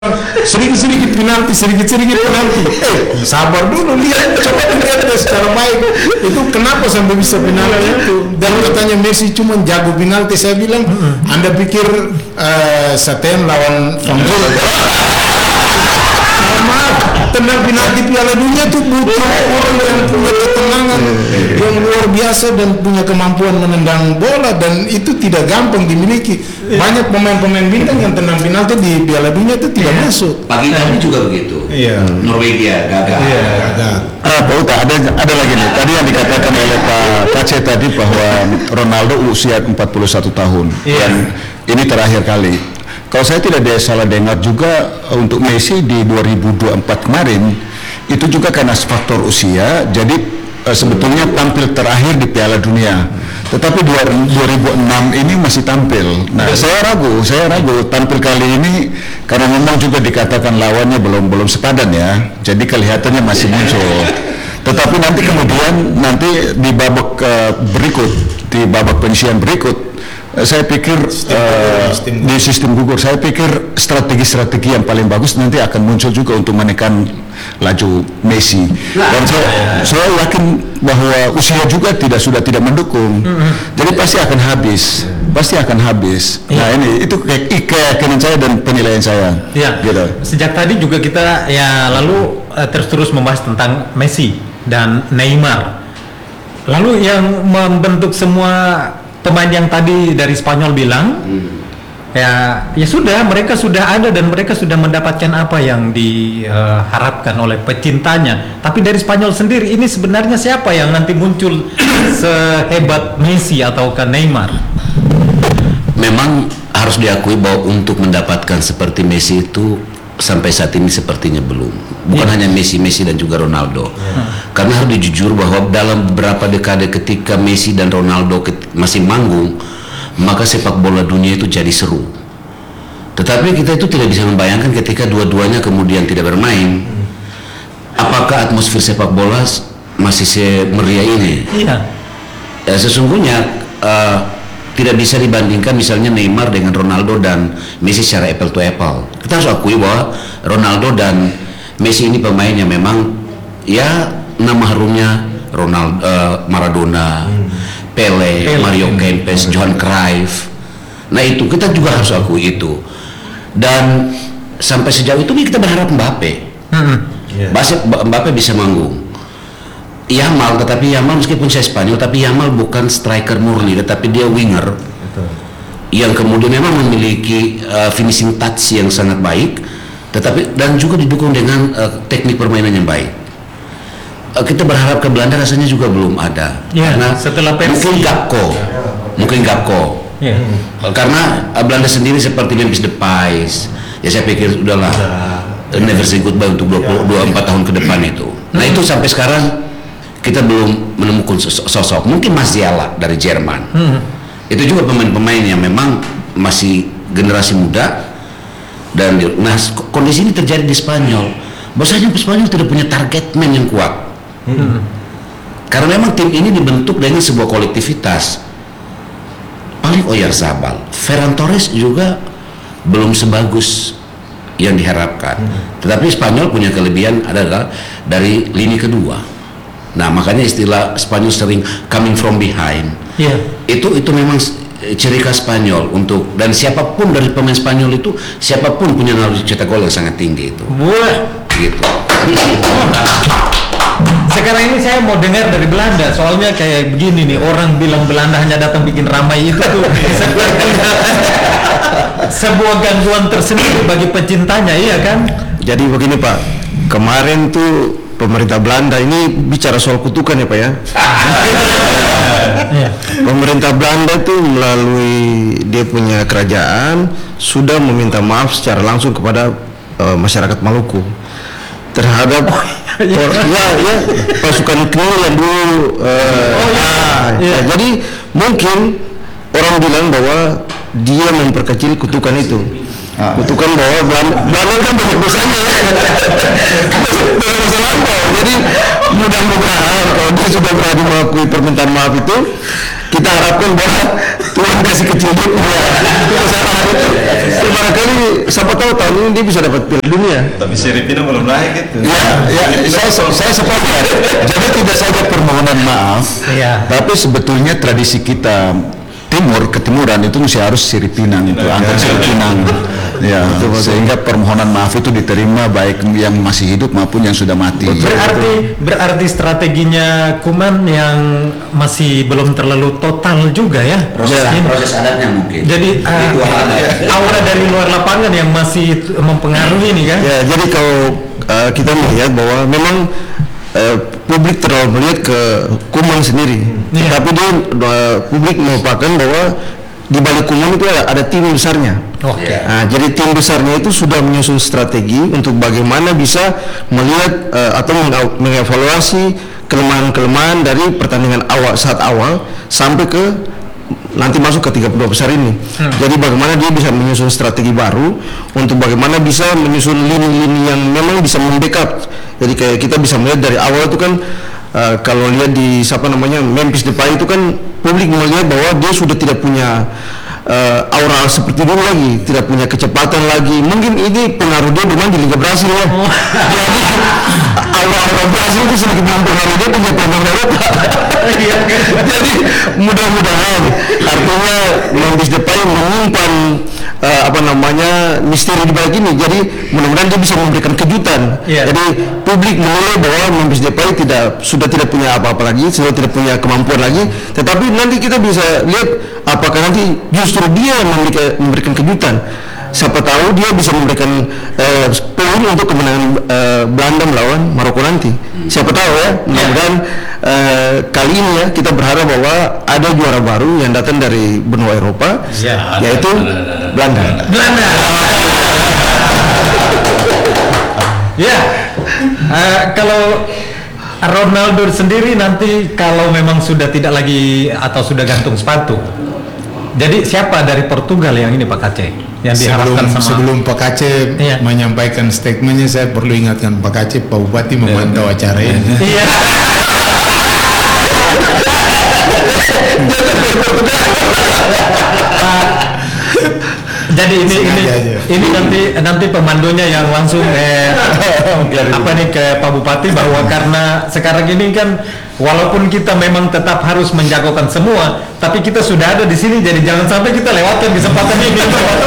sedikit-sedikit penalti. Sabar dulu, coba lihat secara baik itu kenapa sampai bisa penalti itu. Dan katanya Messi cuma jago penalti. Saya bilang, Anda pikir Saten lawan Van Gaal? Maaf, tendang penalti Piala Dunia itu butuh orang yang punya ketenangan yang luar biasa dan punya kemampuan menendang bola, dan itu tidak gampang dimiliki. Banyak pemain-pemain bintang yang tendang penalti di Piala Dunia itu tidak masuk. Pagi tadi juga begitu. Norwegia gagal. Pak Uta, ada lagi nih. Tadi yang dikatakan oleh Pak Kace tadi bahwa Ronaldo usia 41 tahun dan ini terakhir kali. Kalau saya tidak salah dengar juga untuk Messi di 2024 kemarin itu juga karena faktor usia, jadi sebetulnya tampil terakhir di Piala Dunia. Tetapi 2006 ini masih tampil. Nah, saya ragu tampil kali ini karena memang juga dikatakan lawannya belum sepadan ya. Jadi kelihatannya masih muncul. Tetapi nanti di babak di babak penyisihan berikut, saya pikir di sistem gugur, saya pikir strategi yang paling bagus nanti akan muncul juga untuk menekan laju Messi. Dan saya yakin bahwa usia juga sudah tidak mendukung. Jadi pasti akan habis. Nah, ini itu keyakinan saya dan penilaian saya. Gitu. Sejak tadi juga kita lalu terus membahas tentang Messi dan Neymar. Lalu yang membentuk semua pemain yang tadi dari Spanyol bilang, ya sudah, mereka sudah ada dan mereka sudah mendapatkan apa yang diharapkan oleh pecintanya. Tapi dari Spanyol sendiri, ini sebenarnya siapa yang nanti muncul sehebat Messi ataukah Neymar? Memang harus diakui bahwa untuk mendapatkan seperti Messi itu sampai saat ini sepertinya belum. Bukan hanya Messi dan juga Ronaldo. Karena harus dijujur bahwa dalam beberapa dekade ketika Messi dan Ronaldo masih manggung, maka sepak bola dunia itu jadi seru. Tetapi kita itu tidak bisa membayangkan ketika dua-duanya kemudian tidak bermain, apakah atmosfer sepak bola masih semeriah ini? Ya, sesungguhnya tidak bisa dibandingkan misalnya Neymar dengan Ronaldo dan Messi secara apple to apple. Kita harus akui bahwa Ronaldo dan Messi ini pemain yang memang ya nama harumnya Maradona, Pele, Mario Kempes, Johan Cruyff. Nah, itu kita juga harus akui itu. Dan sampai sejauh itu kita berharap Mbappe. Mbappe bisa manggung. Yamal, tetapi Yamal meskipun saya Spanyol, tapi Yamal bukan striker murni, tetapi dia winger. Yang kemudian memang memiliki finishing touch yang sangat baik, tetapi dan juga didukung dengan teknik permainan yang baik. Kita berharap ke Belanda rasanya juga belum ada. Karena setelah mungkin Gakpo. Karena Belanda sendiri seperti Memphis Depay, ya saya pikir udahlah, never say goodbye untuk 24 tahun ke depan itu. Nah, itu sampai sekarang kita belum menemukan sosok. Mungkin Musiala dari Jerman. Itu juga pemain-pemain yang memang masih generasi muda. Dan kondisi ini terjadi di Spanyol. Bahwasanya Spanyol tidak punya target man yang kuat. Karena memang tim ini dibentuk dengan sebuah kolektivitas. Paling Oyarzabal, Ferran Torres juga belum sebagus yang diharapkan. Tetapi Spanyol punya kelebihan adalah dari lini kedua. Nah, makanya istilah Spanyol sering coming from behind. Itu memang ciri khas Spanyol dan siapapun dari pemain Spanyol itu, siapapun punya naluri cetak gol yang sangat tinggi itu. Gitu. Sekarang ini saya mau dengar dari Belanda, soalnya kayak begini nih, orang bilang Belanda hanya datang bikin ramai itu tuh sebuah gangguan tersendiri bagi pecintanya, iya kan? Jadi begini Pak, kemarin tuh pemerintah Belanda ini bicara soal kutukan ya Pak ya. Pemerintah Belanda itu melalui dia punya kerajaan sudah meminta maaf secara langsung kepada masyarakat Maluku terhadap pasukan Kril yang dulu. Jadi mungkin orang bilang bahwa dia memperkecil kutukan itu. Kutukan bahwa Belanda kan banyak dosanya. Jadi mudah-mudahan kalau dia sudah berani mengakui permintaan maaf itu, kita harapkan bahwa Tuhan kasih masih kecil dulu. Barangkali siapa tahu tahun ini dia bisa dapat Piala Dunia. Tapi Seri Pino belum naik gitu. Saya sepakat. Jadi tidak saja permohonan maaf, tapi sebetulnya tradisi kita timur ketimuran itu mesti harus Siripinang itu angkat Siripinang ya, sehingga permohonan maaf itu diterima baik yang masih hidup maupun yang sudah mati. Berarti strateginya Kuman yang masih belum terlalu total juga ya proses adatnya mungkin. Jadi aura dari luar lapangan yang masih mempengaruhi ini kan. Ya, jadi kalau kita melihat bahwa memang publik terlalu melihat ke Kuman sendiri, tapi dia publik melupakan bahwa di balik Kuman itu ada tim besarnya. Nah, jadi tim besarnya itu sudah menyusun strategi untuk bagaimana bisa melihat atau mengevaluasi kelemahan-kelemahan dari pertandingan saat awal sampai ke nanti masuk ke 32 besar ini. Jadi bagaimana dia bisa menyusun strategi baru untuk bagaimana bisa menyusun lini-lini yang memang bisa membackup. Jadi kayak kita bisa melihat dari awal itu kan kalau lihat di Memphis Depay itu kan publik melihat bahwa dia sudah tidak punya aura seperti dulu lagi, tidak punya kecepatan lagi. Mungkin ini pengaruh dia bermain di Liga Brasil ya. Jadi aura Brasil itu sedikit mempengaruhi dia punya pemain Eropa. Jadi mudah-mudahan artinya Memphis Depay menyimpan misteri di balik ini. Jadi mudah-mudahan dia bisa memberikan kejutan. Jadi publik menilai bahwa Memphis Depay sudah tidak punya apa-apa lagi, sudah tidak punya kemampuan lagi. Tetapi nanti kita bisa lihat apakah nanti justru dia memberikan kejutan. Siapa tahu dia bisa memberikan peluang untuk kemenangan Belanda melawan Maroko nanti. Siapa tahu ya. Mudah-mudahan kali ini ya kita berharap bahwa ada juara baru yang datang dari benua Eropa, yaitu Belanda. Kalau Ronaldo sendiri nanti kalau memang sudah tidak lagi atau sudah gantung sepatu, jadi siapa dari Portugal yang ini Pak Kace? Yang diharapkan sebelum Pak Kace menyampaikan statementnya, saya perlu ingatkan Pak Kace, Pak Bupati memantau acara ini. Jadi ini nanti pemandunya yang langsung ke Pak Bupati bahwa karena sekarang ini kan walaupun kita memang tetap harus menjagokan semua, tapi kita sudah ada di sini, jadi jangan sampai kita lewatkan kesempatan ini.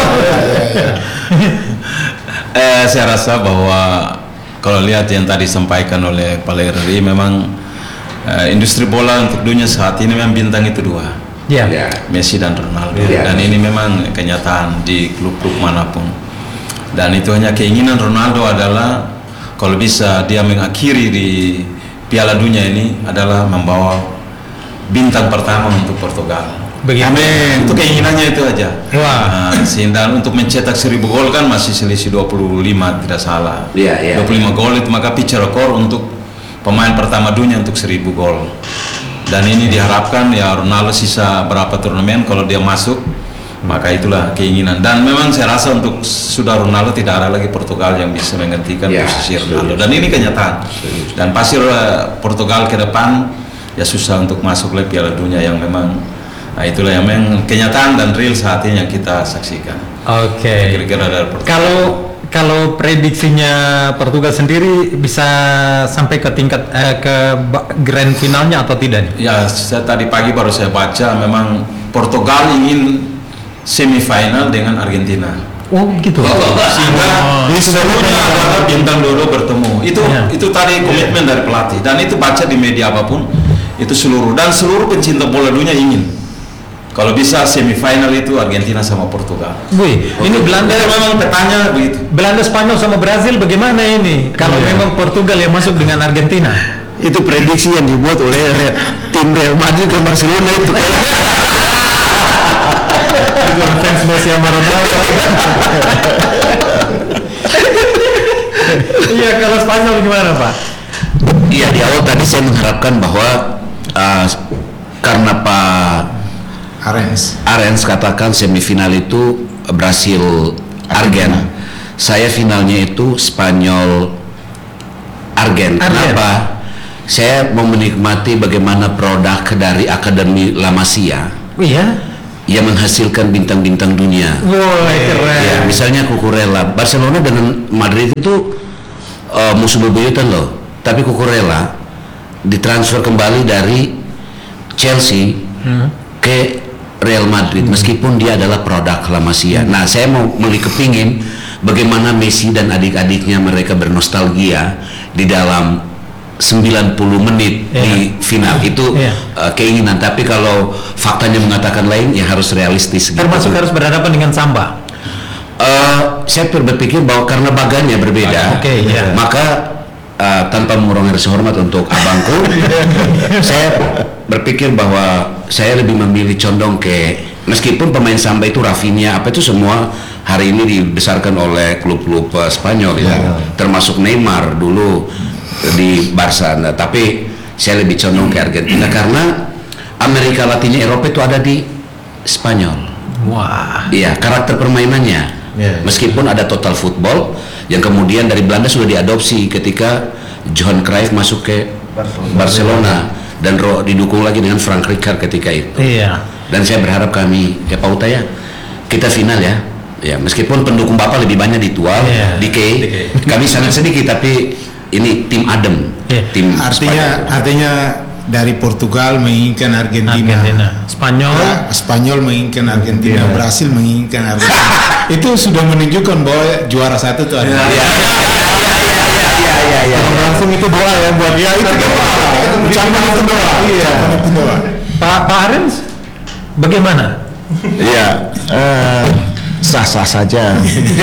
Saya rasa bahwa kalau lihat yang tadi disampaikan oleh Pak Lerri, memang industri bola untuk dunia saat ini memang bintang itu dua. Messi dan Ronaldo, dan ini memang kenyataan di klub-klub manapun. Dan itu hanya keinginan Ronaldo adalah kalau bisa dia mengakhiri di Piala Dunia ini adalah membawa bintang pertama untuk Portugal. Amin. Itu keinginannya itu aja. Sehingga untuk mencetak 1000 gol kan masih selisih 25 tidak salah. 25 gol itu maka picture record untuk pemain pertama dunia untuk 1000 gol. Dan ini diharapkan ya Ronaldo sisa berapa turnamen kalau dia masuk, maka itulah keinginan. Dan memang saya rasa untuk sudah Ronaldo tidak ada lagi Portugal yang bisa menggantikan posisi Ronaldo. Dan ini kenyataan. Dan pasti Portugal ke depan ya susah untuk masuk ke Piala Dunia yang memang itulah yang memang kenyataan dan real saat ini yang kita saksikan. Kira-kira ada Portugal. Kalau prediksinya Portugal sendiri bisa sampai ke tingkat ke grand finalnya atau tidak? Ya, tadi pagi baru saya baca memang Portugal ingin semifinal dengan Argentina. Oh gitu. Sehingga seluruhnya adalah bintang dulu bertemu. Itu tadi komitmen dari pelatih, dan itu baca di media apapun itu seluruh pencinta bola dunia ingin. Kalau bisa semifinal itu Argentina sama Portugal. Ini Belanda memang petanya begitu. Belanda, Spanyol sama Brazil bagaimana ini? Kalau memang Portugal yang masuk dengan Argentina. Itu prediksi yang dibuat oleh tim Real Madrid ke Barcelona itu. Fans Messi sama Ronaldo. Iya, kalau Spanyol gimana Pak? Iya, di awal tadi saya mengharapkan bahwa karena Pak Arens katakan semifinal itu Brasil Argen, saya finalnya itu Spanyol Argen. Kenapa? Saya mau menikmati bagaimana produk dari Akademi La Masia yang menghasilkan bintang-bintang dunia. Keren. Ya, misalnya Cucurella. Barcelona dengan Madrid itu musuh bebuyutan loh. Tapi Cucurella ditransfer kembali dari Chelsea ke Real Madrid meskipun dia adalah produk La Masia. Nah, saya mau kepingin bagaimana Messi dan adik-adiknya mereka bernostalgia di dalam 90 menit di final itu keinginan, tapi kalau faktanya mengatakan lain ya harus realistis. Termasuk harus berhadapan dengan Samba. Saya berpikir bahwa karena baganya berbeda, maka tanpa mengurangi rasa hormat untuk abangku, saya berpikir bahwa saya lebih memilih condong ke, meskipun pemain Samba itu Rafinha apa itu semua hari ini dibesarkan oleh klub-klub Spanyol ya, termasuk Neymar dulu di Barca. Nah, tapi saya lebih condong ke Argentina karena Amerika Latin, Eropa itu ada di Spanyol. Wah. Iya, karakter permainannya. Meskipun ada total football yang kemudian dari Belanda sudah diadopsi ketika Johan Cruyff masuk ke Barcelona dan didukung lagi dengan Frank Rijkaard ketika itu. Dan saya berharap kami ya Pak Uta ya, kita final ya. Ya, meskipun pendukung Bapak lebih banyak di Tual, di kami sangat sedikit, tapi ini tim adem, tim artinya dari Portugal menginginkan Argentina. Spanyol menginginkan Argentina, Brasil menginginkan Argentina. Itu sudah menunjukkan bahwa juara satu itu ada. Langsung itu doa ya buat dia itu doa. Pak Arens, bagaimana? Iya, sah-sah saja.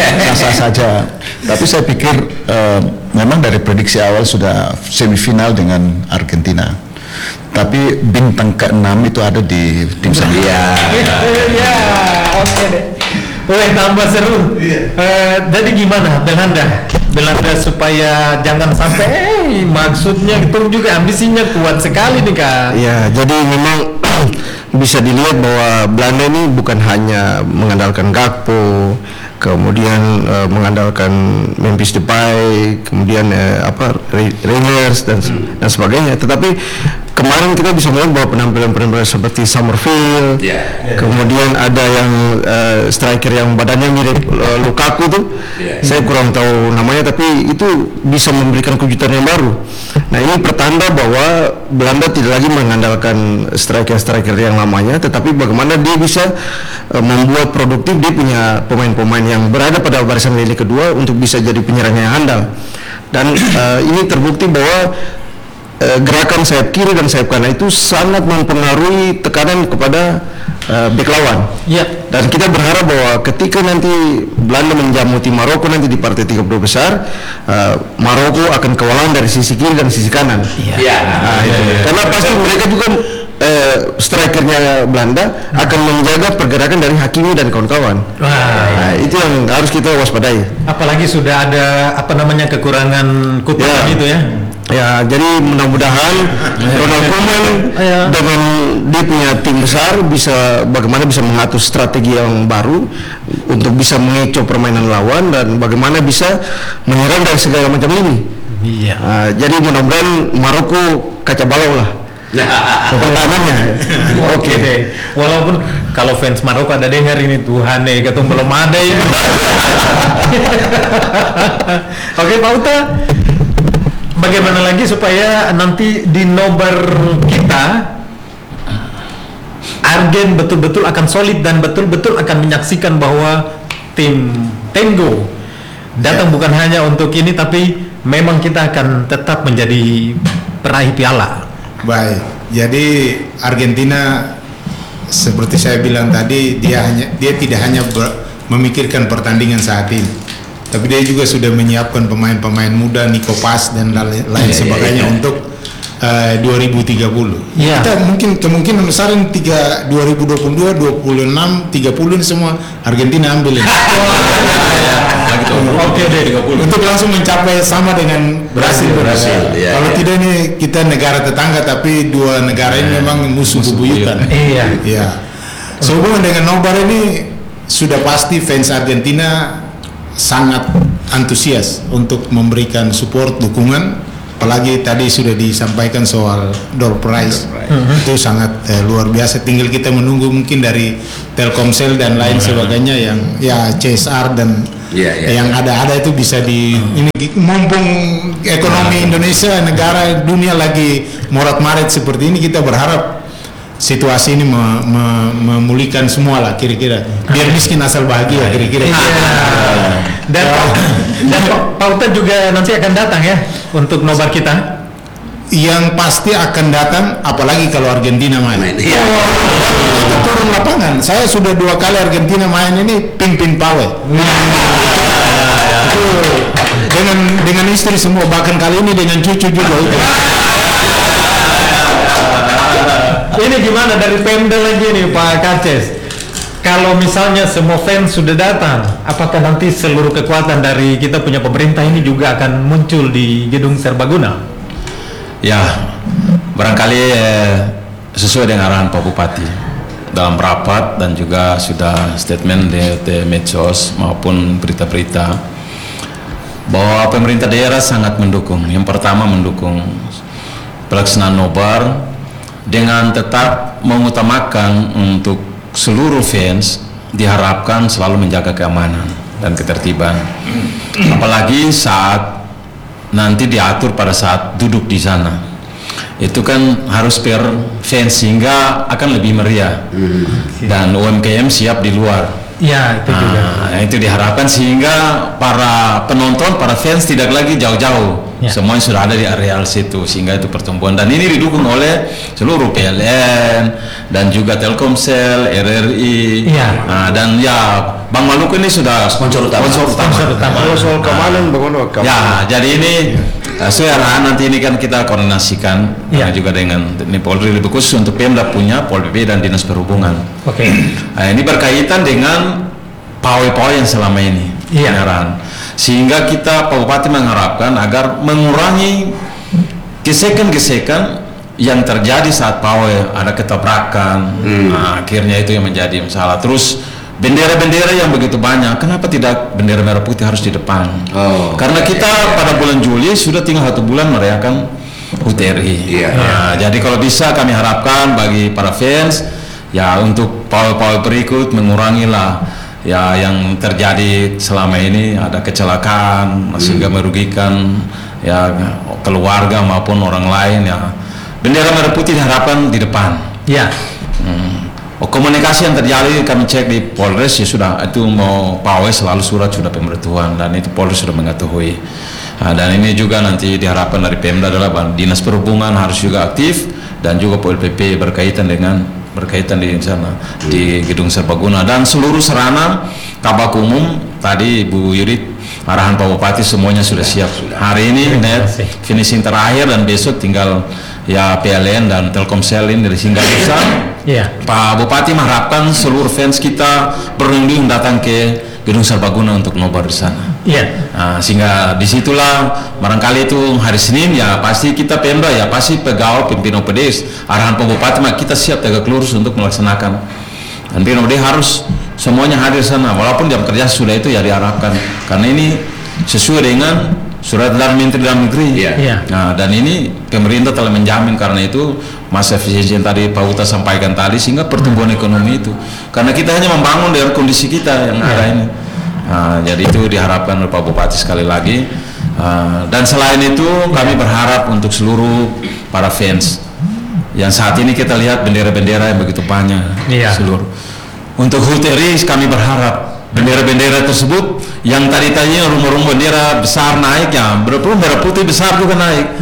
Tapi saya pikir memang dari prediksi awal sudah semifinal dengan Argentina. Tapi bintang ke-6 itu ada di tim Serbia. Oke deh. Tambah seru. Jadi gimana Belanda supaya jangan sampai maksudnya itu juga ambisinya kuat sekali nih Kak. Ya, jadi memang bisa dilihat bahwa Belanda ini bukan hanya mengandalkan Gakpo, kemudian mengandalkan Memphis Depay, kemudian Reinders dan sebagainya. Tetapi kemarin kita bisa melihat bahwa penampilan-penampilan seperti Summerfield, kemudian ada yang striker yang badannya mirip Lukaku tuh, saya kurang tahu namanya, tapi itu bisa memberikan kejutan yang baru. Nah, ini pertanda bahwa Belanda tidak lagi mengandalkan striker-striker yang lamanya, tetapi bagaimana dia bisa membuat produktif. Dia punya pemain-pemain yang berada pada barisan lini kedua untuk bisa jadi penyerang yang handal. Dan ini terbukti bahwa gerakan sayap kiri dan sayap kanan itu sangat mempengaruhi tekanan kepada bek lawan. Dan kita berharap bahwa ketika nanti Belanda menjamu tim Maroko nanti di partai 32 besar, Maroko akan kewalahan dari sisi kiri dan sisi kanan. Karena pasti mereka juga strikernya Belanda akan menjaga pergerakan dari Hakimi dan kawan-kawan. Itu yang harus kita waspadai. Apalagi sudah ada kekurangan Coutinho itu ya. Ya, jadi mudah-mudahan Ronald Koeman dengan dia punya tim besar bagaimana bisa mengatur strategi yang baru untuk bisa mengecoh permainan lawan dan bagaimana bisa menyerang dari segala macam lini. Jadi mudah-mudahan Maroko kaca balau lah pertahanannya. Oke deh. Walaupun kalau fans Maroko ada dengar ini, Tuhan ketum belum ada ini. Oke Pak Uta, bagaimana lagi supaya nanti di nobar kita Argen betul-betul akan solid dan betul-betul akan menyaksikan bahwa tim Tengo datang bukan hanya untuk ini, tapi memang kita akan tetap menjadi peraih piala. Baik, jadi Argentina seperti saya bilang tadi, dia tidak hanya memikirkan pertandingan saat ini, tapi dia juga sudah menyiapkan pemain-pemain muda, Nico Paz dan lain sebagainya untuk 2030. Kita kemungkinan besar 2022, 26, 30 ini semua Argentina ambil ini. Oke deh, untuk langsung mencapai sama dengan Brasil. Kalau tidak ini kita negara tetangga, tapi dua negara ini memang musuh bebuyutan. Sehubungan dengan nobar ini sudah pasti fans Argentina sangat antusias untuk memberikan support, dukungan apalagi tadi sudah disampaikan soal door prize, itu sangat luar biasa. Tinggal kita menunggu mungkin dari Telkomsel dan lain sebagainya yang ya CSR dan yang ada itu bisa ini mumpung ekonomi Indonesia, negara dunia lagi morat-marit seperti ini, kita berharap situasi ini memulihkan semua lah kira-kira, biar miskin asal bahagia kira-kira. Dan Pak Uta juga nanti akan datang ya untuk nobar kita. Yang pasti akan datang, apalagi kalau Argentina main. Kita turun lapangan. Saya sudah 2 kali Argentina main ini pimpin pawai. Dengan istri semua, bahkan kali ini dengan cucu juga. Ini gimana dari Pemda lagi nih Pak Kaces? Kalau misalnya semua fans sudah datang, apakah nanti seluruh kekuatan dari kita punya pemerintah ini juga akan muncul di Gedung Serbaguna? Ya, barangkali sesuai dengan arahan Pak Bupati dalam rapat dan juga sudah statement di medsos maupun berita-berita bahwa pemerintah daerah sangat mendukung. Yang pertama mendukung pelaksanaan nobar dengan tetap mengutamakan untuk seluruh fans diharapkan selalu menjaga keamanan dan ketertiban, apalagi saat nanti diatur pada saat duduk di sana itu kan harus per fans sehingga akan lebih meriah dan UMKM siap di luar. Ya, itu juga. Itu diharapkan sehingga para penonton, para fans tidak lagi jauh-jauh. Semuanya sudah ada di areal situ, sehingga itu pertumbuhan. Dan ini didukung oleh seluruh PLN dan juga Telkomsel, RRI, dan ya Bang Maluku ini sudah sponsor utama. Kalau soal keamanan bagaimana? Ya, jadi ini sesuai arahan nanti ini kan kita koordinasikan juga dengan Polri, lebih khusus untuk Pemda punya Pol PP dan Dinas Perhubungan. Oke. Ini berkaitan dengan pawai-pawai yang selama ini arahan. Sehingga kita Pak Bupati mengharapkan agar mengurangi gesekan-gesekan yang terjadi saat pawai, ada ketabrakan. Akhirnya itu yang menjadi masalah. Terus bendera-bendera yang begitu banyak, kenapa tidak bendera merah putih harus di depan? Karena kita pada bulan Juli sudah tinggal 1 bulan merayakan HUT RI. Jadi kalau bisa kami harapkan bagi para fans ya untuk pawai-pawai berikut mengurangilah ya yang terjadi selama ini, ada kecelakaan sehingga merugikan ya keluarga maupun orang lain. Ya bendera merah putih diharapkan di depan. Komunikasi yang terjadi kami cek di Polres ya sudah, itu mau pawai selalu surat sudah pemberitahuan dan itu Polres sudah mengetahui. Dan ini juga nanti diharapkan dari Pemda adalah Dinas Perhubungan harus juga aktif dan juga Pol PP berkaitan di sana di Gedung Serbaguna dan seluruh sarana Kabak Umum. Tadi Bu Yudit arahan Pak Bupati semuanya sudah siap. Hari ini net finishing terakhir dan besok tinggal ya PLN dan Telkomsel ini dari Singapura. Pak Bupati mengharapkan seluruh fans kita berunding datang ke Gedung Serbaguna untuk nobar di sana. Sehingga disitulah barangkali itu hari Senin ya pasti kita Pemda ya pasti pegawai pimpinan OPD arahan Pak Bupati kita siap tegak lurus untuk melaksanakan. Dan pimpinan OPD harus semuanya hadir sana walaupun jam kerja sudah itu ya diharapkan karena ini sesuai dengan surat dari Menteri Dalam Negeri. Dan ini pemerintah telah menjamin karena itu masa efisiensi yang tadi Pak Uta sampaikan tadi sehingga pertumbuhan ekonomi itu karena kita hanya membangun dari kondisi kita yang ada ini. Jadi itu diharapkan oleh Pak Bupati sekali lagi. Dan selain itu kami berharap untuk seluruh para fans yang saat ini kita lihat bendera-bendera yang begitu banyak seluruh. Untuk HUT RI kami berharap bendera-bendera tersebut yang tadinya rumah-rumah bendera besar naik ya bendera putih besar juga naik.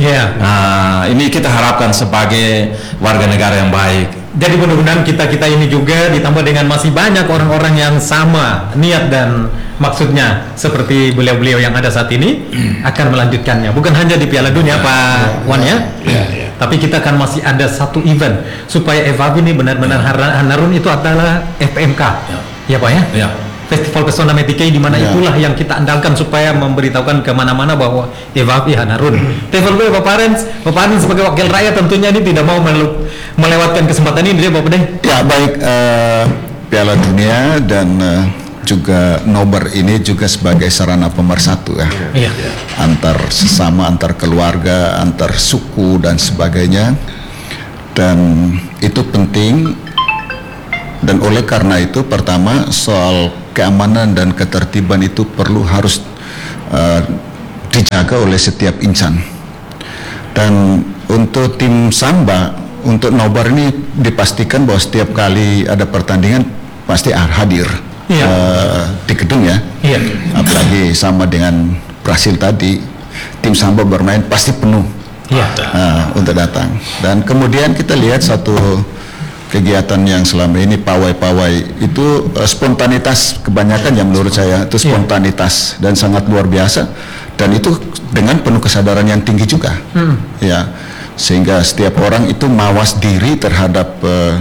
Ini kita harapkan sebagai warga negara yang baik. Jadi mudah-mudahan kita ini juga ditambah dengan masih banyak orang-orang yang sama niat dan maksudnya seperti beliau-beliau yang ada saat ini akan melanjutkannya. Bukan hanya di Piala Dunia Pak Wan ya. Tapi kita akan masih ada satu event supaya EVAB ini benar-benar Hanarun itu adalah FPMK. Ya Pak ya. Festival Pesona Metike di mana itulah yang kita andalkan supaya memberitahukan kemana-mana bahwa EVAB Hanarun. TVB Bapak Arens sebagai wakil rakyat tentunya ini tidak mau melewatkan kesempatan ini dia Bapak Deh. Ya baik, Piala Dunia dan juga nobar ini juga sebagai sarana pemersatu ya, antar sesama, antar keluarga, antar suku dan sebagainya, dan itu penting. Dan oleh karena itu, pertama soal keamanan dan ketertiban itu harus dijaga oleh setiap insan. Dan untuk tim Samba, untuk nobar ini dipastikan bahwa setiap kali ada pertandingan pasti hadir di gedung ya. Apalagi sama dengan Brasil tadi, tim Samba bermain pasti penuh untuk datang. Dan kemudian kita lihat satu kegiatan yang selama ini pawai-pawai itu spontanitas kebanyakan yang menurut saya itu spontanitas dan sangat luar biasa, dan itu dengan penuh kesadaran yang tinggi juga ya, sehingga setiap orang itu mawas diri terhadap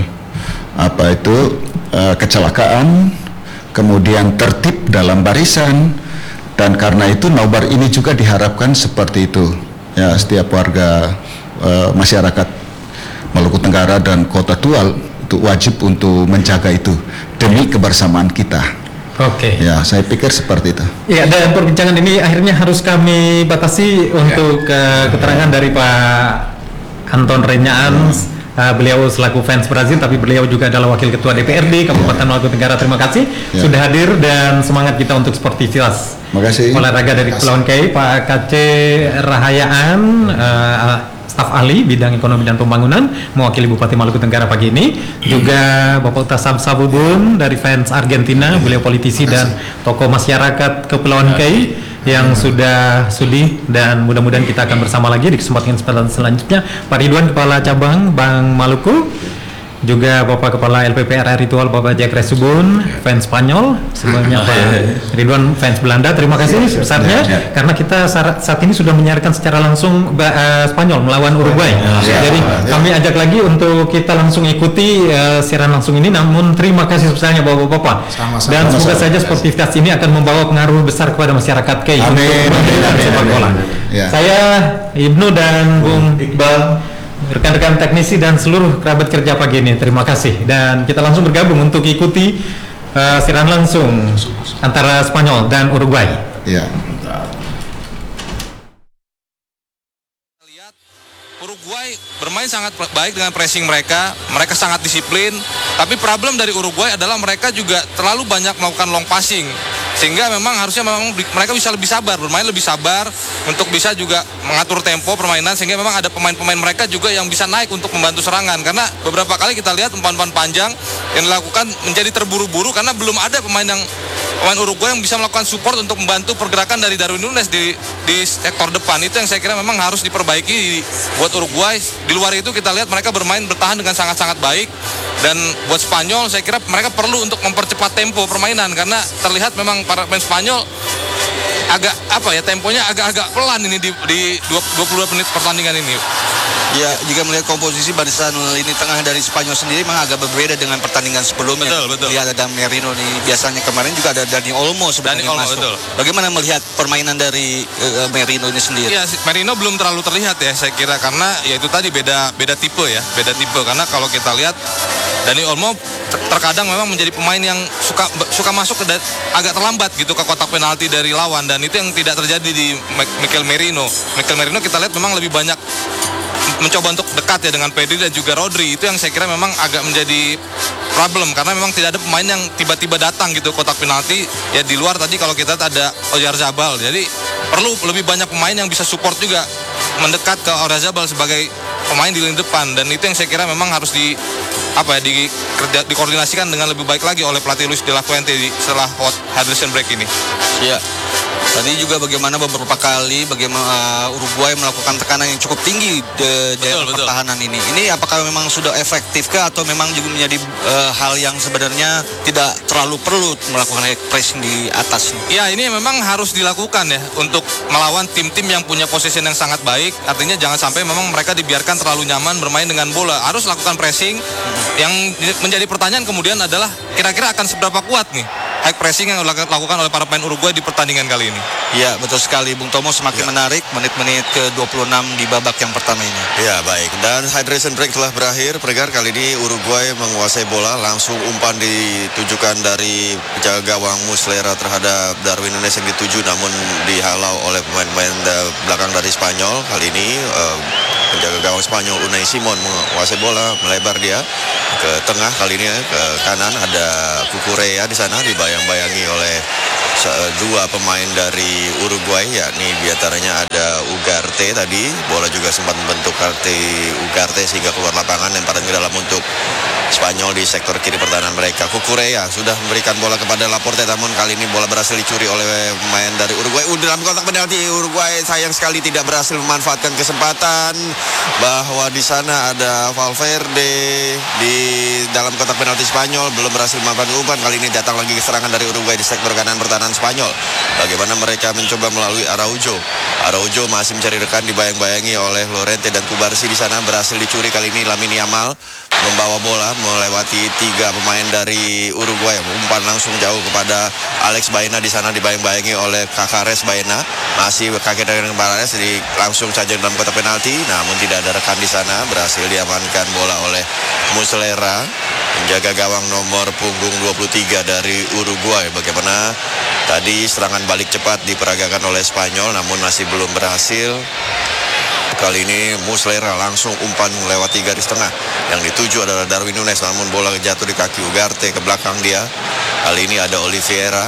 kecelakaan, kemudian tertib dalam barisan, dan karena itu nobar ini juga diharapkan seperti itu ya, setiap warga masyarakat Maluku Tenggara dan Kota Tual itu wajib untuk menjaga itu demi kebersamaan kita. Ya, saya pikir seperti itu. Ya, dan perbincangan ini akhirnya harus kami batasi untuk keterangan dari Pak Anton Renyaan. Beliau selaku fans Brazil, tapi beliau juga adalah wakil ketua DPRD Kabupaten Maluku Tenggara. Terima kasih sudah hadir, dan semangat kita untuk sportivitas olahraga dari Kepulauan Kei. Pak KC Rahayaan, staf ahli bidang ekonomi dan pembangunan, mewakili Bupati Maluku Tenggara pagi ini. Juga Bapak Utasam Sabubun dari fans Argentina, beliau politisi dan tokoh masyarakat Kepulauan Kei yang sudah sudi, dan mudah-mudahan kita akan bersama lagi di kesempatan selanjutnya. Pak Ridwan, Kepala Cabang Bank Maluku, juga Bapak Kepala LPPR Ritual, Bapak Jack Resubun, fans Spanyol. Sebelumnya Pak Ridwan fans Belanda. Terima kasih sebesarnya karena kita saat ini sudah menyiarkan secara langsung Spanyol melawan Uruguay. Jadi kami ajak lagi untuk kita langsung ikuti siaran langsung ini. Namun terima kasih sebesarnya Bapak-bapak, dan semoga saja sportivitas ini akan membawa pengaruh besar kepada masyarakat Kei untuk sepak bola. Saya Ibnu dan Bung Iqbal, rekan-rekan teknisi dan seluruh kerabat kerja pagi ini, terima kasih, dan kita langsung bergabung untuk ikuti siaran langsung antara Spanyol dan Uruguay. Lihat Uruguay bermain sangat baik dengan pressing mereka sangat disiplin, tapi problem dari Uruguay adalah mereka juga terlalu banyak melakukan long passing, sehingga memang mereka bisa lebih sabar, bermain lebih sabar untuk bisa juga mengatur tempo permainan, sehingga memang ada pemain-pemain mereka juga yang bisa naik untuk membantu serangan, karena beberapa kali kita lihat umpan-umpan panjang yang dilakukan menjadi terburu-buru karena belum ada pemain Uruguay yang bisa melakukan support untuk membantu pergerakan dari Darwin Nunes di sektor depan. Itu yang saya kira memang harus diperbaiki buat Uruguay. Di luar itu kita lihat mereka bertahan dengan sangat-sangat baik, dan buat Spanyol saya kira mereka perlu untuk mempercepat tempo permainan, karena terlihat memang para pemain Spanyol temponya agak pelan ini di 22 menit pertandingan ini. Ya, jika melihat komposisi barisan lini tengah dari Spanyol sendiri memang agak berbeda dengan pertandingan sebelumnya. Betul. Lihat ada Merino nih, biasanya kemarin juga ada Dani Olmo sebenarnya masuk. Betul. Bagaimana melihat permainan dari Merino ini sendiri? Ya, Merino belum terlalu terlihat ya saya kira, karena ya itu tadi beda tipe karena kalau kita lihat Dani Olmo terkadang memang menjadi pemain yang suka masuk agak terlambat gitu ke kotak penalti dari lawan, dan itu yang tidak terjadi di Mikel Merino. Mikel Merino kita lihat memang lebih banyak mencoba untuk dekat ya dengan Pedri dan juga Rodri. Itu yang saya kira memang agak menjadi problem, karena memang tidak ada pemain yang tiba-tiba datang gitu kotak penalti. Ya di luar tadi kalau kita ada Oyarzabal, jadi perlu lebih banyak pemain yang bisa support juga mendekat ke Oyarzabal sebagai pemain di lini depan, dan itu yang saya kira memang harus dikoordinasikan dengan lebih baik lagi oleh pelatih Luis de la Fuente setelah hydration break ini. Iya. Tadi juga bagaimana beberapa kali Uruguay melakukan tekanan yang cukup tinggi di pertahanan ini. Ini apakah memang sudah efektifkah atau memang juga menjadi hal yang sebenarnya tidak terlalu perlu melakukan pressing di atas? Ya, ini memang harus dilakukan ya untuk melawan tim-tim yang punya possession yang sangat baik. Artinya jangan sampai memang mereka dibiarkan terlalu nyaman bermain dengan bola. Harus lakukan pressing. Yang menjadi pertanyaan kemudian adalah kira-kira akan seberapa kuat nih high pressing yang dilakukan oleh para pemain Uruguay di pertandingan kali ini. Ya, betul sekali Bung Tomo, semakin menarik menit-menit ke-26 di babak yang pertama ini. Ya, baik. Dan hydration break telah berakhir. Pendengar, kali ini Uruguay menguasai bola, langsung umpan ditujukan dari penjaga gawang Muslera terhadap Darwin Núñez yang dituju, namun dihalau oleh pemain-pemain belakang dari Spanyol. Kali ini penjaga gawang Spanyol Unai Simon menguasai bola, melebar dia ke tengah, kali ini ke kanan ada Cucurella di sana, dibayang-bayangi oleh dua pemain dari Uruguay, yakni diantaranya ada Ugarte tadi, bola juga sempat membentuk Ugarte sehingga keluar lapangan, lemparan ke dalam untuk Spanyol di sektor kiri pertahanan mereka. Cucurella sudah memberikan bola kepada Laporte, namun kali ini bola berhasil dicuri oleh pemain dari Uruguay. Dalam kotak penalti Uruguay sayang sekali tidak berhasil memanfaatkan kesempatan, bahwa di sana ada Valverde di dalam kotak penalti Spanyol belum berhasil memanfaatkan umpan. Kali ini datang lagi serangan dari Uruguay di sektor kanan pertahanan Spanyol. Bagaimana mereka mencoba melalui Araujo. Araujo masih mencari rekan, dibayang-bayangi oleh Llorente dan Cubarsí di sana, berhasil dicuri kali ini. Lamine Yamal membawa bola melewati tiga pemain dari Uruguay, umpan langsung jauh kepada Alex Baena di sana, dibayang-bayangi oleh Caceres. Baena masih kaki dengan Caceres, langsung saja dalam kotak penalti, namun tidak ada rekan di sana. Berhasil diamankan bola oleh Muslera, penjaga gawang nomor punggung 23 dari Uruguay. Bagaimana tadi serangan balik cepat diperagakan oleh Spanyol, namun masih belum berhasil. Kali ini Muslera langsung umpan melewati garis tengah, yang dituju adalah Darwin Núñez, namun bola jatuh di kaki Ugarte, ke belakang dia. Kali ini ada Oliveira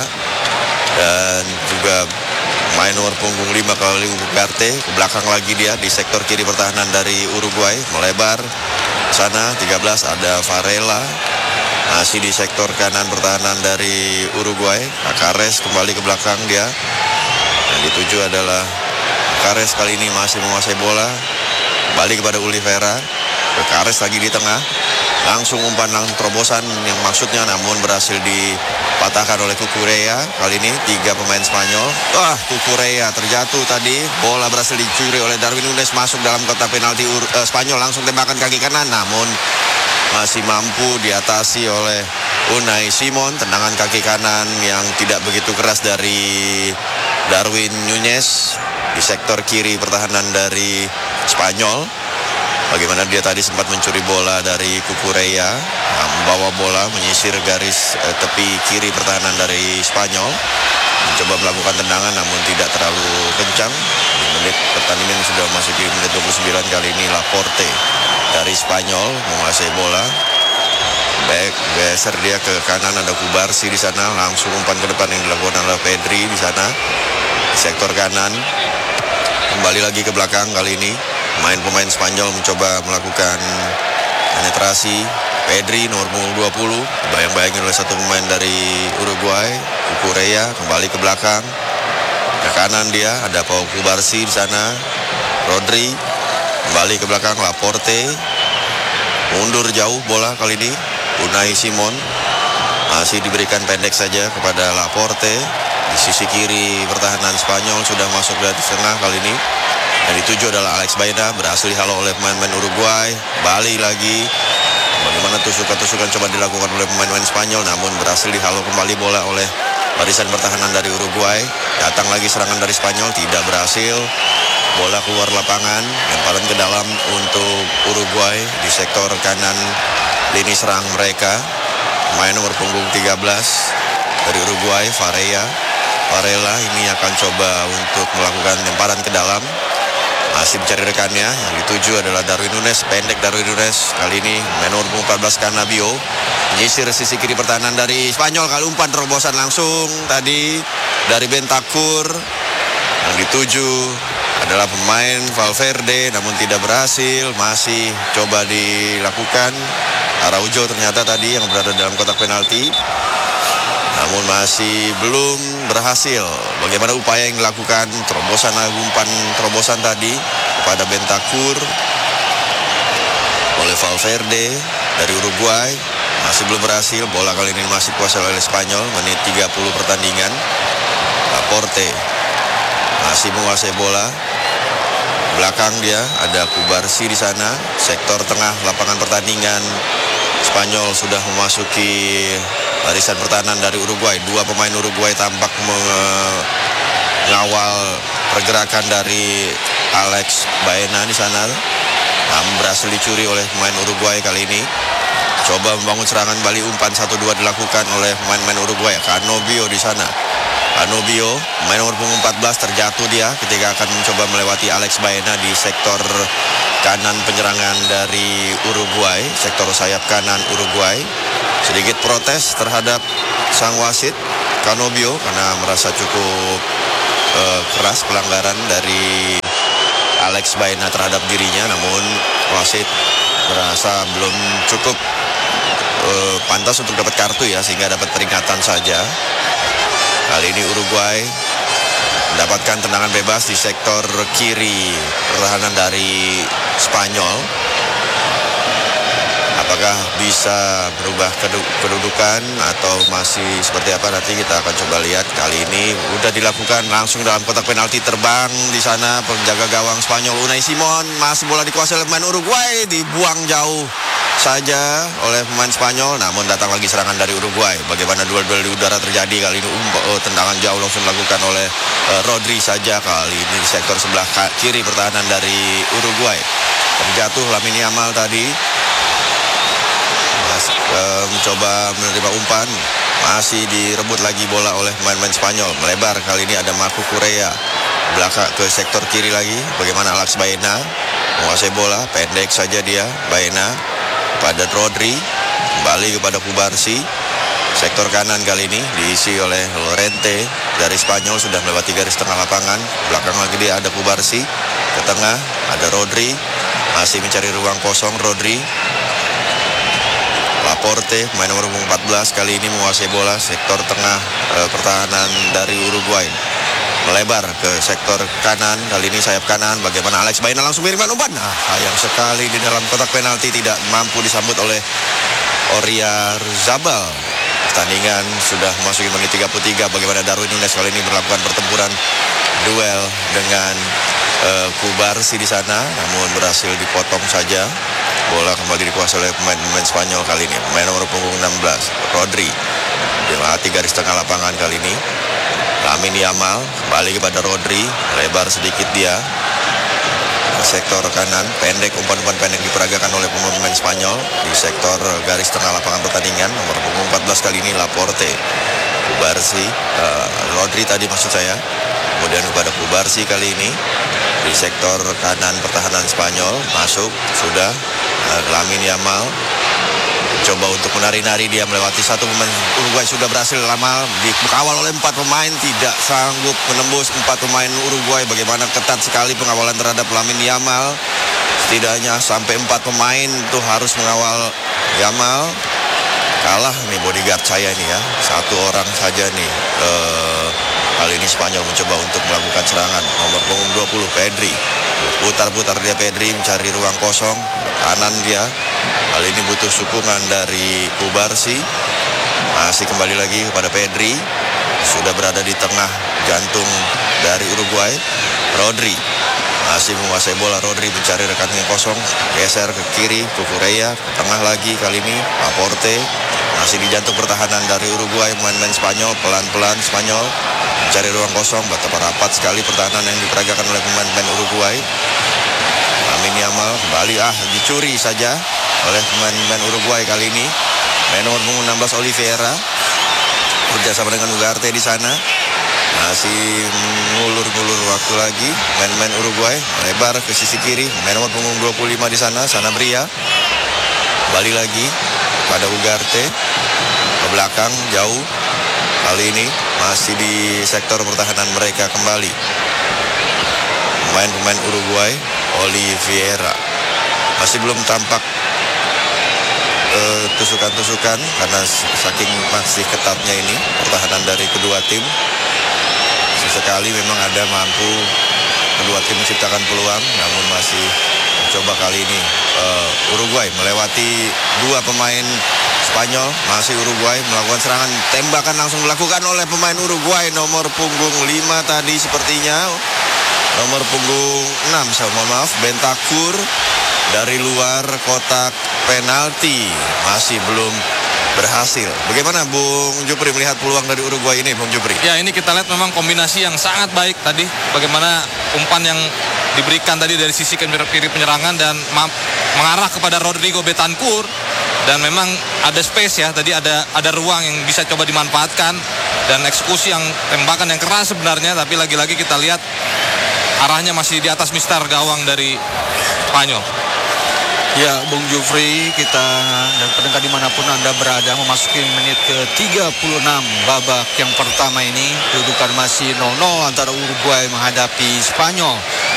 dan juga main nomor punggung 5 kali Ugarte, ke belakang lagi dia di sektor kiri pertahanan dari Uruguay, melebar sana 13 ada Varela, masih di sektor kanan pertahanan dari Uruguay. Caceres kembali ke belakang dia, yang dituju adalah Caceres, kali ini masih menguasai bola, balik kepada Oliveira, Caceres lagi di tengah, langsung umpan langsung terobosan yang maksudnya, namun berhasil dipatahkan oleh Cucurella. Kali ini tiga pemain Spanyol. Cucurella terjatuh tadi, bola berhasil dicuri oleh Darwin Núñez, masuk dalam kotak penalti Spanyol, langsung tembakan kaki kanan, namun masih mampu diatasi oleh Unai Simon. Tendangan kaki kanan yang tidak begitu keras dari Darwin Núñez di sektor kiri pertahanan dari Spanyol. Bagaimana dia tadi sempat mencuri bola dari Cucurella, membawa bola menyisir garis tepi kiri pertahanan dari Spanyol, mencoba melakukan tendangan namun tidak terlalu kencang. Menit pertandingan sudah memasuki menit 29. Kali ini Laporte dari Spanyol menguasai bola, geser dia ke kanan, ada Cubarsí di sana, langsung umpan ke depan yang dilakukan oleh Pedri di sana di sektor kanan. Kembali lagi ke belakang, kali ini pemain Spanyol mencoba melakukan penetrasi. Pedri nomor 20 bayang-bayangin oleh satu pemain dari Uruguay, Cucurella, kembali ke belakang, ke kanan dia ada Pau Cubarsí di sana. Rodri kembali ke belakang, Laporte mundur jauh bola kali ini. Unai Simon masih diberikan pendek saja kepada Laporte. Di sisi kiri pertahanan Spanyol sudah masuk dari tengah kali ini. Yang dituju adalah Alex Baena, berhasil dihalau oleh pemain-pemain Uruguay. Balik lagi. Bagaimana tusukan-tusukan coba dilakukan oleh pemain-pemain Spanyol, namun berhasil dihalau kembali bola oleh barisan pertahanan dari Uruguay. Datang lagi serangan dari Spanyol, tidak berhasil. Bola keluar lapangan, lemparan ke dalam untuk Uruguay di sektor kanan lini serang mereka. Pemain nomor punggung 13 dari Uruguay, Varela ini akan coba untuk melakukan lemparan ke dalam, masih mencari rekannya. Yang dituju adalah Darwin Núñez, pendek Darwin Núñez. Kali ini nomor 14 Cannavio menyisir sisi kiri pertahanan dari Spanyol. Kali umpan terobosan langsung tadi dari Bentancur. Yang dituju adalah pemain Valverde, namun tidak berhasil. Masih coba dilakukan Araujo ternyata tadi yang berada dalam kotak penalti, namun masih belum berhasil. Bagaimana upaya yang dilakukan umpan terobosan tadi kepada Bentancur oleh Valverde dari Uruguay, masih belum berhasil. Bola kali ini masih kuasai oleh Spanyol. Menit 30 pertandingan. Laporte masih menguasai bola. Belakang dia ada Cubarsí di sana. Sektor tengah lapangan pertandingan Spanyol sudah memasuki barisan pertahanan dari Uruguay. Dua pemain Uruguay tampak mengawal pergerakan dari Alex Baena di sana. Namun berhasil dicuri oleh pemain Uruguay kali ini. Coba membangun serangan Bali, umpan 1-2 dilakukan oleh pemain-pemain Uruguay. Canobio di sana. Canobio, pemain nomor punggung 14, terjatuh dia ketika akan mencoba melewati Alex Baena di sektor kanan penyerangan dari Uruguay, sektor sayap kanan Uruguay. Sedikit protes terhadap sang wasit Canobio karena merasa cukup keras pelanggaran dari Alex Baena terhadap dirinya, namun wasit merasa belum cukup pantas untuk dapat kartu ya, sehingga dapat peringatan saja. Kali ini Uruguay mendapatkan tendangan bebas di sektor kiri pertahanan dari Spanyol. Apakah bisa berubah kedudukan atau masih seperti apa, nanti kita akan coba lihat. Kali ini udah dilakukan langsung dalam kotak penalti, terbang di sana penjaga gawang Spanyol Unai Simon. Masih bola dikuasai oleh pemain Uruguay, dibuang jauh saja oleh pemain Spanyol, namun datang lagi serangan dari Uruguay. Bagaimana duel-duel di udara terjadi kali ini. Tendangan jauh langsung dilakukan oleh Rodri saja kali ini di sektor sebelah kiri pertahanan dari Uruguay. Terjatuh Lamine Yamal tadi, mencoba menerima umpan, masih direbut lagi bola oleh pemain-pemain Spanyol. Melebar kali ini ada Marco Correa belakang ke sektor kiri lagi. Bagaimana Alex Baena menguasai bola, pendek saja dia. Baena pada Rodri, kembali kepada Kubarsi. Sektor kanan kali ini diisi oleh Lorente dari Spanyol, sudah melewati garis tengah lapangan. Belakang lagi dia ada Kubarsi, ke tengah ada Rodri, masih mencari ruang kosong Rodri. Laporte, pemain nomor 14, kali ini menguasai bola sektor tengah pertahanan dari Uruguay. Melebar ke sektor kanan, kali ini sayap kanan. Bagaimana Alex Baena langsung mengirimkan umpan. Nah, sayang sekali di dalam kotak penalti tidak mampu disambut oleh Oyarzabal. Pertandingan sudah memasuki menit 33. Bagaimana Darwin Núñez kali ini melakukan pertempuran duel dengan Kubarsi di sana, namun berhasil dipotong saja. Bola kembali dikuasai oleh pemain Spanyol kali ini. Pemain nomor punggung 16, Rodri. Dilewati garis tengah lapangan kali ini. Lamine Yamal kembali kepada Rodri, lebar sedikit dia ke sektor kanan, pendek, umpan-umpan pendek diperagakan oleh pemain Spanyol di sektor garis tengah lapangan pertandingan. Nomor punggung 14 kali ini Laporte, Kubarsi, Rodri tadi maksud saya. Kemudian kepada Kubarsi kali ini di sektor kanan pertahanan Spanyol, masuk sudah Lamine Yamal. Coba untuk menari-nari, dia melewati satu pemain Uruguay, sudah berhasil lama dikawal oleh 4 pemain, tidak sanggup menembus 4 pemain Uruguay. Bagaimana ketat sekali pengawalan terhadap Lamine Yamal. Setidaknya sampai 4 pemain itu harus mengawal Yamal. Kalah nih bodyguard saya nih ya, 1 orang saja nih. Kali ini Spanyol mencoba untuk melakukan serangan. Nomor punggung 20 Pedri, putar-putar dia Pedri mencari ruang kosong kanan dia. Kali ini butuh sukungan dari Kubarsi. Masih kembali lagi kepada Pedri. Sudah berada di tengah jantung dari Uruguay. Rodri masih menguasai bola. Rodri mencari rekannya kosong, geser ke kiri, ke Correa, ke tengah lagi kali ini Laporte. Masih di jantung pertahanan dari Uruguay, pemain-pemain Spanyol. Pelan-pelan Spanyol mencari ruang kosong. Betapa rapat sekali pertahanan yang diperagakan oleh pemain-pemain Uruguay. Lamine Yamal kembali dicuri saja oleh pemain-pemain Uruguay kali ini. Main nomor punggung 16 Oliveira bekerjasama dengan Ugarte di sana. Masih ngulur-ngulur waktu lagi. Main-main Uruguay melebar ke sisi kiri. Main nomor punggung 25 di sana, Sanabria. Kembali lagi pada Ugarte ke belakang jauh. Kali ini masih di sektor pertahanan mereka kembali. Pemain-pemain Uruguay, Oliveira masih belum tampak tusukan-tusukan karena saking masih ketatnya ini pertahanan dari kedua tim. Sesekali memang ada mampu kedua tim menciptakan peluang, namun masih mencoba kali ini Uruguay melewati 2 pemain Spanyol. Masih Uruguay melakukan serangan, tembakan langsung dilakukan oleh pemain Uruguay nomor punggung 5 tadi sepertinya. Nomor punggung 6, maaf, Bentancur dari luar kotak penalti. Masih belum berhasil. Bagaimana Bung Jupri melihat peluang dari Uruguay ini, Bung Jupri? Ya, ini kita lihat memang kombinasi yang sangat baik tadi. Bagaimana umpan yang diberikan tadi dari sisi kiri penyerangan dan mengarah kepada Rodrigo Betancourt, dan memang ada space ya, tadi ada ruang yang bisa coba dimanfaatkan, dan eksekusi yang tembakan yang keras sebenarnya, tapi lagi-lagi kita lihat arahnya masih di atas mistar gawang dari Spanyol. Ya, Bung Jufri, kita dan pendengar dimanapun Anda berada, memasuki menit ke-36 babak yang pertama ini. Kedudukan masih 0-0 antara Uruguay menghadapi Spanyol.